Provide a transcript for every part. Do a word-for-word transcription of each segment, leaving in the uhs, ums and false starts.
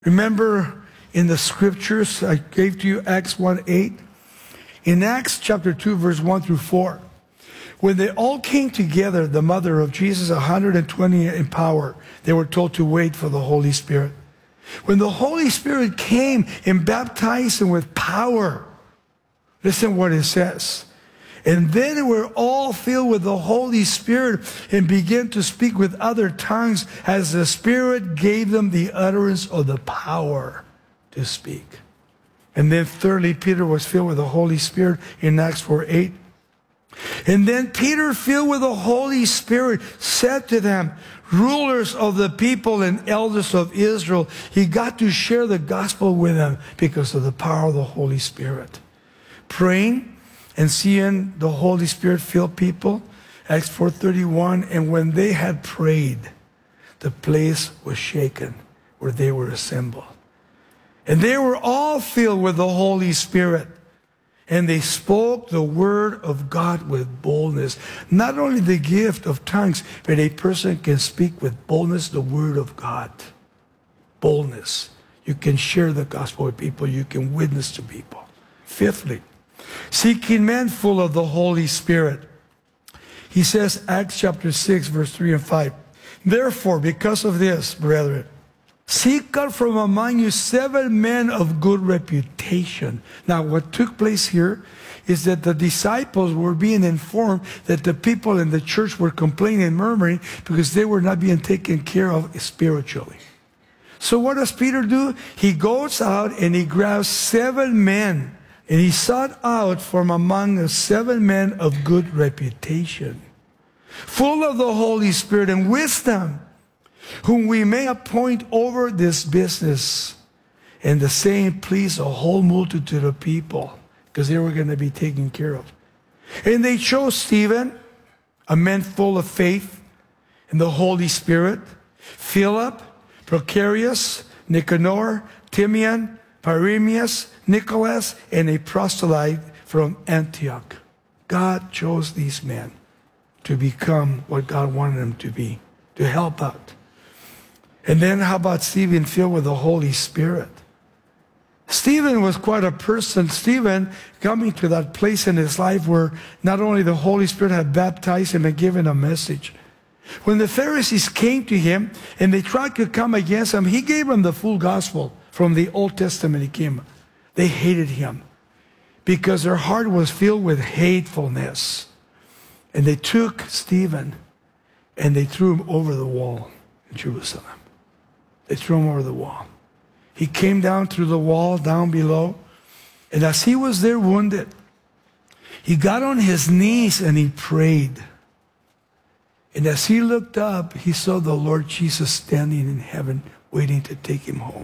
Remember in the scriptures I gave to you, Acts one eight? In Acts chapter two, verse one through four, when they all came together, the mother of Jesus, one hundred twenty in power, they were told to wait for the Holy Spirit. When the Holy Spirit came and baptized them with power, listen what it says. And then they were all filled with the Holy Spirit and began to speak with other tongues as the Spirit gave them the utterance of the power to speak. And then thirdly, Peter was filled with the Holy Spirit in Acts four eight. And then Peter, filled with the Holy Spirit, said to them, rulers of the people and elders of Israel, he got to share the gospel with them because of the power of the Holy Spirit. Praying and seeing the Holy Spirit fill people, Acts four thirty-one, and when they had prayed, the place was shaken where they were assembled. And they were all filled with the Holy Spirit. And they spoke the word of God with boldness. Not only the gift of tongues, but a person can speak with boldness the word of God. Boldness. You can share the gospel with people. You can witness to people. Fifthly, seeking men full of the Holy Spirit. He says, Acts chapter six, verse three and five. Therefore, because of this, brethren, seek out from among you seven men of good reputation. Now, what took place here is that the disciples were being informed that the people in the church were complaining and murmuring because they were not being taken care of spiritually. So what does Peter do? He goes out and he grabs seven men, and he sought out from among the seven men of good reputation, full of the Holy Spirit and wisdom, whom we may appoint over this business. And the saying pleased a whole multitude of people because they were going to be taken care of. And they chose Stephen, a man full of faith and the Holy Spirit, Philip, Procarius, Nicanor, Timian, Paremius, Nicholas, and a proselyte from Antioch. God chose these men to become what God wanted them to be, to help out. And then how about Stephen filled with the Holy Spirit? Stephen was quite a person. Stephen coming to that place in his life where not only the Holy Spirit had baptized him and given a message. When the Pharisees came to him and they tried to come against him, he gave them the full gospel from the Old Testament. He came. They hated him because their heart was filled with hatefulness. And they took Stephen and they threw him over the wall in Jerusalem. They threw him over the wall. He came down through the wall, down below. And as he was there wounded, he got on his knees and he prayed. And as he looked up, he saw the Lord Jesus standing in heaven, waiting to take him home.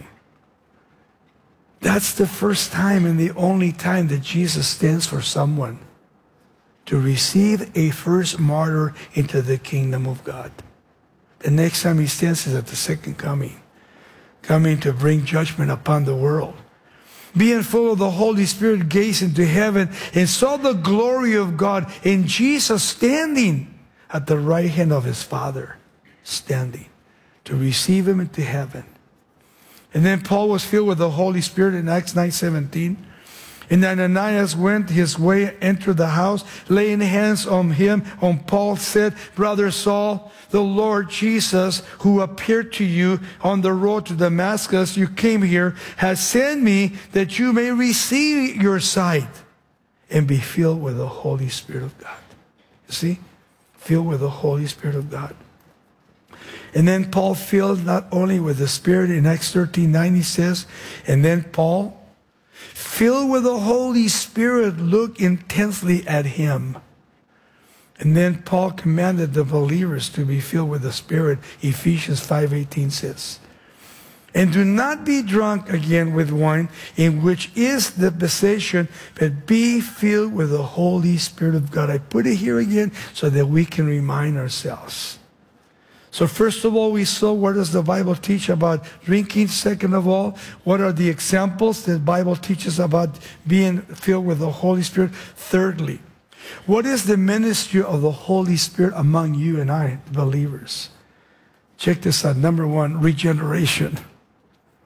That's the first time and the only time that Jesus stands for someone to receive a first martyr into the kingdom of God. The next time he stands is at the second coming, coming to bring judgment upon the world. Being full of the Holy Spirit, gazed into heaven and saw the glory of God and Jesus standing at the right hand of his Father, standing to receive him into heaven. And then Paul was filled with the Holy Spirit in Acts nine seventeen. And Ananias went his way, entered the house, laying hands on him. On Paul said, Brother Saul, the Lord Jesus, who appeared to you on the road to Damascus, you came here, has sent me that you may receive your sight and be filled with the Holy Spirit of God. You see? Filled with the Holy Spirit of God. And then Paul filled not only with the Spirit, in Acts thirteen nine he says, and then Paul, filled with the Holy Spirit, looked intensely at him. And then Paul commanded the believers to be filled with the Spirit. Ephesians five eighteen says, and do not be drunk again with wine, in which is the possession, but be filled with the Holy Spirit of God. I put it here again so that we can remind ourselves. So first of all, we saw what does the Bible teach about drinking. Second of all, what are the examples that the Bible teaches about being filled with the Holy Spirit? Thirdly, what is the ministry of the Holy Spirit among you and I, believers? Check this out. Number one, regeneration.